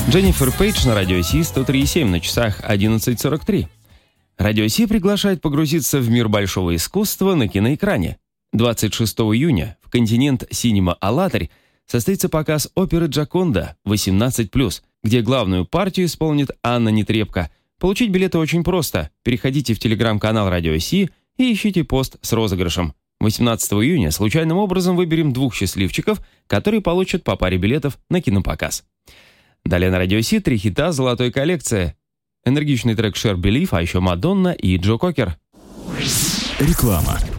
Дженнифер Пейдж на радио Си 103,7 на часах 11:43. Радио Си приглашает погрузиться в мир большого искусства на киноэкране. 26 июня в «Континент Синема Алатырь» состоится показ оперы «Джаконда» 18+, где главную партию исполнит Анна Нетребко. Получить билеты очень просто. Переходите в телеграм-канал Радио Си и ищите пост с розыгрышем. 18 июня случайным образом выберем 2 счастливчиков, которые получат по паре билетов на кинопоказ. Далее на Радио Си 3 хита золотой коллекции. Энергичный трек «Share Believe», а еще «Мадонна» и «Джо Кокер». Реклама.